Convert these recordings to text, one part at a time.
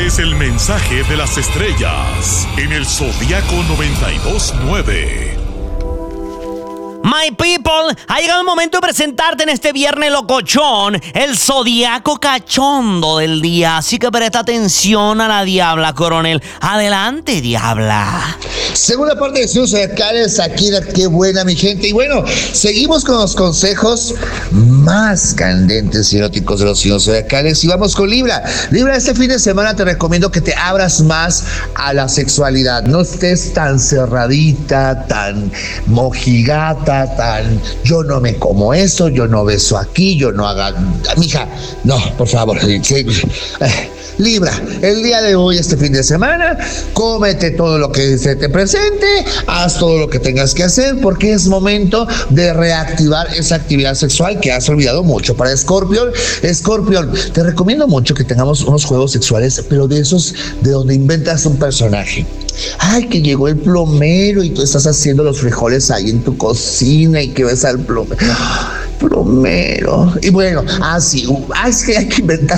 es el mensaje de las estrellas en el Zodíaco 92.9. My people, ha llegado el momento de presentarte en este viernes locochón el zodiaco cachondo del día. Así que presta atención a la diabla, coronel. Adelante, diabla. Segunda parte de sus zodiacales, aquí, qué buena mi gente. Y bueno, seguimos con los consejos más candentes y eróticos de los signos zodiacales. Y vamos con Libra. Libra, este fin de semana te recomiendo que te abras más a la sexualidad. No estés tan cerradita, tan mojigata, tan yo no me como eso, yo no beso aquí, yo no haga. Mija, no, por favor. Libra, el día de hoy, este fin de semana, cómete todo lo que se te presente, haz todo lo que tengas que hacer, porque es momento de reactivar esa actividad sexual que has olvidado mucho. Para Escorpión, te recomiendo mucho que tengamos unos juegos sexuales, pero de esos de donde inventas un personaje. Ay, que llegó el plomero y tú estás haciendo los frijoles ahí en tu cocina y que ves al plomero. Y bueno, así, es que hay que inventar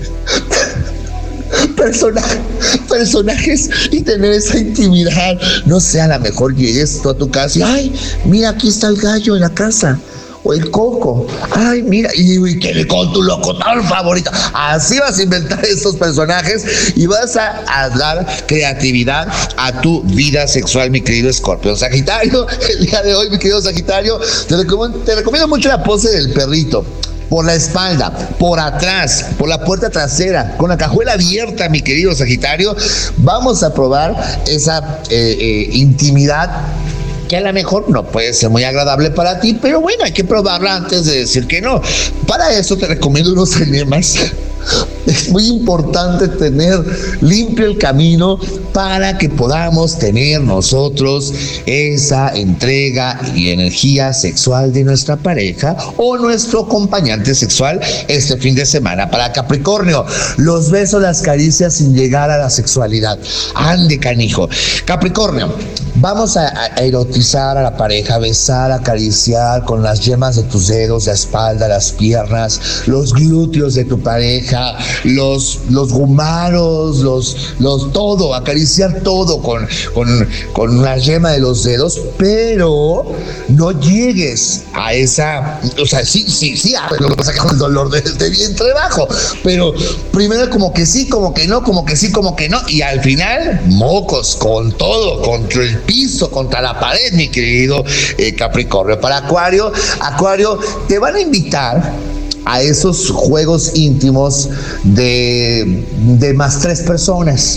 personajes y tener esa intimidad. No sé, a lo mejor llegues tú a tu casa y ay, mira, aquí está el gallo en la casa, o el coco, ay, mira, y que con tu locutor favorito. Así vas a inventar estos personajes y vas a dar creatividad a tu vida sexual, mi querido Escorpión. Sagitario, el día de hoy, mi querido Sagitario, te recomiendo mucho la pose del perrito. Por la espalda, por atrás, por la puerta trasera, con la cajuela abierta, mi querido Sagitario. Vamos a probar esa intimidad que a lo mejor no puede ser muy agradable para ti, pero bueno, hay que probarla antes de decir que no. Para eso te recomiendo unos enemas. Es muy importante tener limpio el camino para que podamos tener nosotros esa entrega y energía sexual de nuestra pareja o nuestro acompañante sexual este fin de semana. Para Capricornio, los besos, las caricias sin llegar a la sexualidad. Ande, canijo. Capricornio, vamos a erotizar a la pareja, besar, acariciar con las yemas de tus dedos, la espalda, las piernas, los glúteos de tu pareja, los gumaros, los todo, acariciar todo con la yema de los dedos, pero no llegues a esa, o sea, sí, lo que pasa que con el dolor de vientre bajo, pero primero como que sí, como que no, como que sí, como que no, y al final, mocos, con todo, contra el piso, contra la pared, mi querido Capricornio. Para Acuario, te van a invitar a esos juegos íntimos de más 3 personas.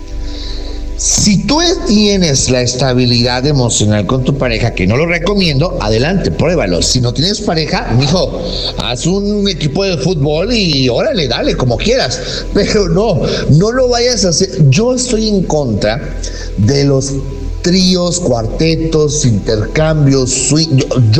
Si tú tienes la estabilidad emocional con tu pareja, que no lo recomiendo, adelante, pruébalo. Si no tienes pareja, mijo, haz un equipo de fútbol y órale, dale, como quieras. Pero no lo vayas a hacer. Yo estoy en contra de los tríos, cuartetos, intercambios, swing.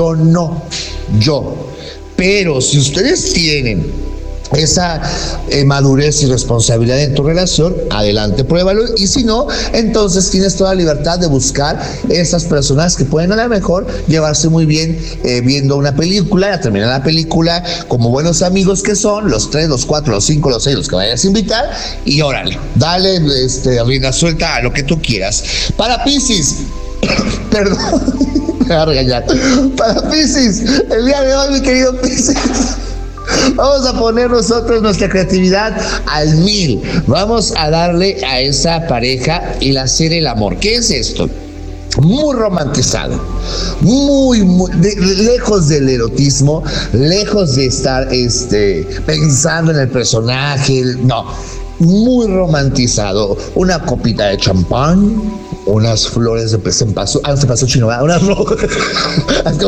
Yo. Pero si ustedes tienen esa madurez y responsabilidad en tu relación, adelante, pruébalo. Y si no, entonces tienes toda la libertad de buscar esas personas que pueden a lo mejor llevarse muy bien viendo una película, a terminar la película como buenos amigos que son, los 3, los 4, los 5, los 6, los que vayas a invitar, y órale, dale rienda suelta a lo que tú quieras. Para Piscis, perdón, me va a regañar. Para Piscis, el día de hoy, mi querido Piscis, vamos a poner nosotros nuestra creatividad al 1000. Vamos a darle a esa pareja el hacer el amor. ¿Qué es esto? Muy romantizado, muy lejos del erotismo, lejos de estar pensando en el personaje, no, muy romantizado. Una copita de champán, unas flores de cempasúchil, unas rosas, a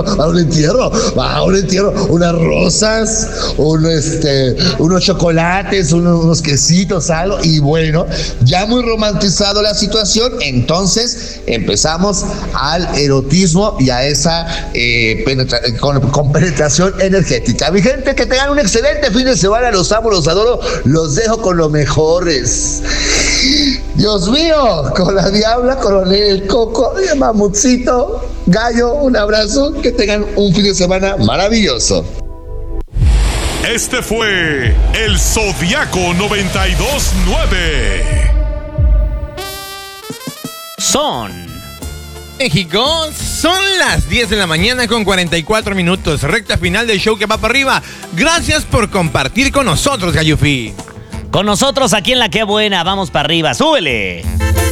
un entierro, unas rosas, unos chocolates, unos quesitos, algo, y bueno, ya muy romantizado la situación, entonces empezamos al erotismo y a esa con penetración energética. Mi gente, que tengan un excelente fin de semana, los amo, los adoro, los dejo con los mejores. Dios mío, con la diabla, coronel, el coco, mamutcito, gallo, un abrazo, que tengan un fin de semana maravilloso. Este fue el Zodiaco 92.9. México, son las 10 de la mañana con 44 minutos. Recta final del show que va para arriba. Gracias por compartir con nosotros, Gallufi. Con nosotros aquí en La Qué Buena. Vamos para arriba. ¡Súbele!